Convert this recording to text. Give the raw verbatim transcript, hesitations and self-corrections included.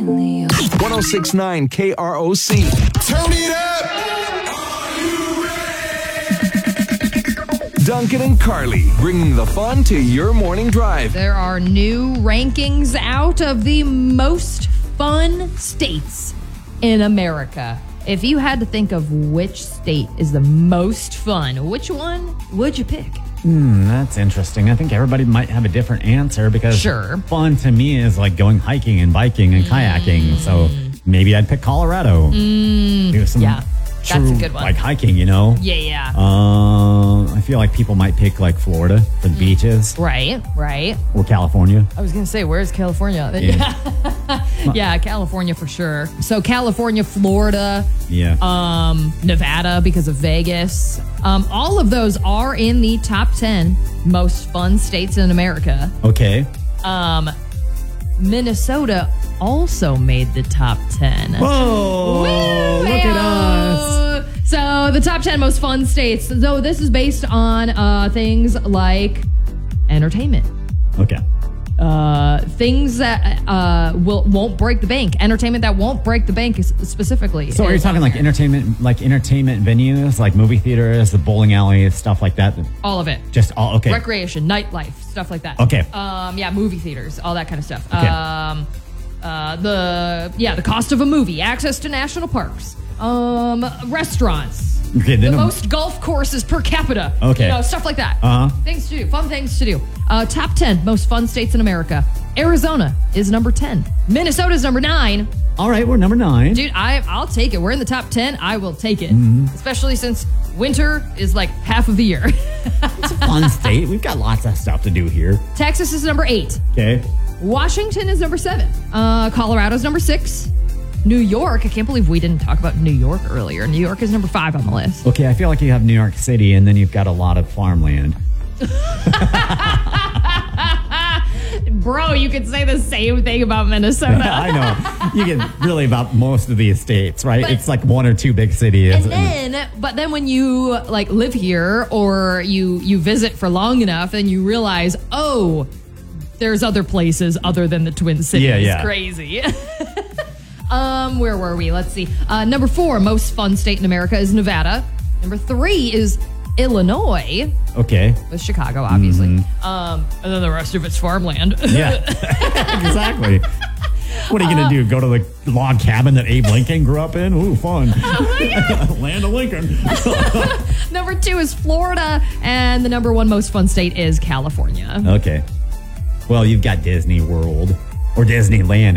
one oh six point nine K R O C. Turn it up! Duncan and Carly, bringing the fun to your morning drive. There are new rankings out of the most fun states in America. If you had to think of which state is the most fun, which one would you pick? Hmm, that's interesting. I think everybody might have a different answer because Sure. fun to me is like going hiking and biking and kayaking. So maybe I'd pick Colorado. Mm, Do some yeah, that's true, a good one. Like hiking, you know? Yeah, yeah. Uh, I feel like people might pick like Florida for the beaches right, right. or California. I was going to say, where's California? Yeah. Yeah, California for sure. So California, Florida, Yeah. um, Nevada because of Vegas. Um, all of those are in the top ten most fun states in America. okay. Um, Minnesota also made the top ten. Whoa! Woo! Look at us. Heyo! So the top ten most fun states. So this is based on uh, things like entertainment. Okay. Uh, things that uh, will won't break the bank, entertainment that won't break the bank is- specifically. So are you is talking on like there. entertainment, like entertainment venues, like movie theaters, the bowling alley, stuff like that? all of it? Just all okay. Recreation, nightlife, stuff like that. Okay. Um, yeah, movie theaters, all that kind of stuff. Okay. Um, uh, the yeah, the cost of a movie, access to national parks, um, restaurants. Okay, The then most golf courses per capita. Okay. You know, stuff like that. Uh-huh. Things to do. Fun things to do. Uh, top ten most fun states in America. Arizona is number ten. Minnesota is number nine. all right, we're number nine. Dude, I, I'll take it. We're in the top ten. I will take it. Mm-hmm. Especially since winter is like half of the year. It's a fun state. We've got lots of stuff to do here. Texas is number eight. Okay. Washington is number seven. Uh, Colorado's number six. New York, I can't believe we didn't talk about New York earlier. New York is number five on the list. Okay, I feel like you have New York City and then you've got a lot of farmland. Bro, you could say the same thing about Minnesota. I know. You get really about most of these states, right? But- it's like one or two big cities. And then, but then when you like live here or you you visit for long enough, then you realize, oh, there's other places other than the Twin Cities. Yeah, yeah. Crazy. um, where were we? Let's see. Uh, number four, most fun state in America is Nevada. Number three is Illinois, Okay. with Chicago, obviously. Um, and then the rest of it's farmland. Yeah. Exactly. What are you going to do? Go to the log cabin that Abe Lincoln grew up in? Ooh, fun. Land of Lincoln. Number two is Florida, and the number one most fun state is California. Okay. Well, you've got Disney World or Disneyland.